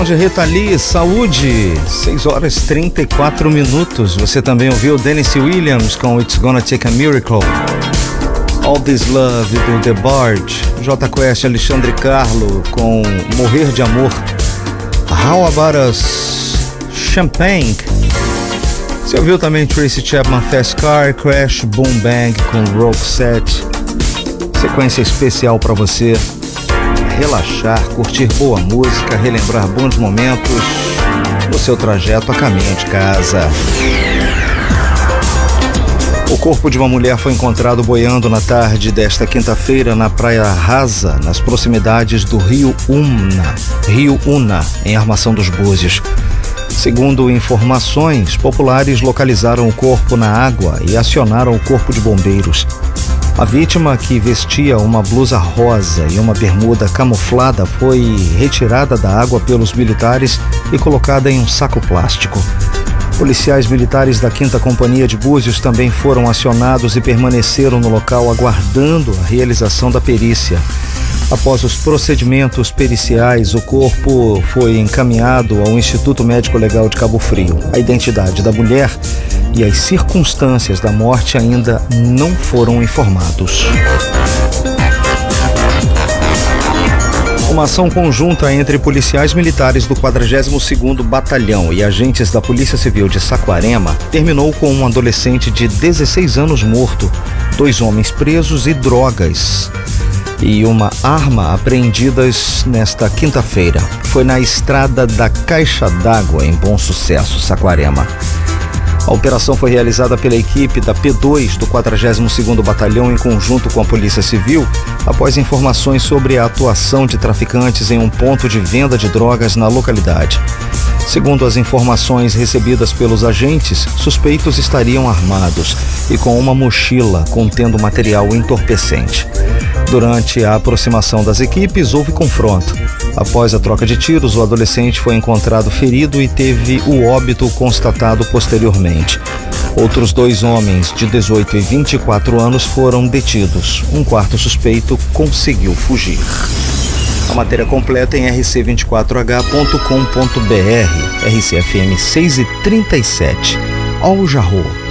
de Rita Lee, Saúde, 6h34. Você também ouviu Dennis Williams com It's Gonna Take a Miracle. All This Love do The Barge. J Quest, Alexandre Carlo com Morrer de Amor. How About Us, Champagne. Você ouviu também Tracy Chapman, Fast Car, Crash, Boom Bang com Roxette. Sequência especial para você relaxar, curtir boa música, relembrar bons momentos no seu trajeto a caminho de casa. O corpo de uma mulher foi encontrado boiando na tarde desta quinta-feira na Praia Rasa, nas proximidades do Rio Una, em Armação dos Búzios. Segundo informações, populares localizaram o corpo na água e acionaram o corpo de bombeiros. A vítima, que vestia uma blusa rosa e uma bermuda camuflada, foi retirada da água pelos militares e colocada em um saco plástico. Policiais militares da 5ª Companhia de Búzios também foram acionados e permaneceram no local aguardando a realização da perícia. Após os procedimentos periciais, o corpo foi encaminhado ao Instituto Médico Legal de Cabo Frio. A identidade da mulher e as circunstâncias da morte ainda não foram informados. Uma ação conjunta entre policiais militares do 42º Batalhão e agentes da Polícia Civil de Saquarema terminou com um adolescente de 16 anos morto, 2 homens presos e drogas e uma arma apreendidas nesta quinta-feira. Foi na estrada da Caixa d'Água, em Bom Sucesso, Saquarema. A operação foi realizada pela equipe da P2 do 42º Batalhão em conjunto com a Polícia Civil, após informações sobre a atuação de traficantes em um ponto de venda de drogas na localidade. Segundo as informações recebidas pelos agentes, suspeitos estariam armados e com uma mochila contendo material entorpecente. Durante a aproximação das equipes, houve confronto. Após a troca de tiros, o adolescente foi encontrado ferido e teve o óbito constatado posteriormente. Outros 2 homens de 18 e 24 anos foram detidos. Um quarto suspeito conseguiu fugir. A matéria completa em rc24h.com.br. RCFM 6h37. Al Jarreau.